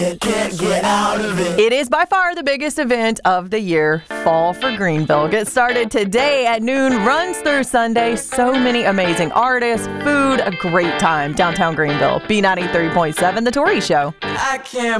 Can't get out of it. It is by far the biggest event of the year, Fall for Greenville. Gets started today at noon, runs through Sunday. So many amazing artists, food, a great time. Downtown Greenville, B93.7, The Tori Show. I can't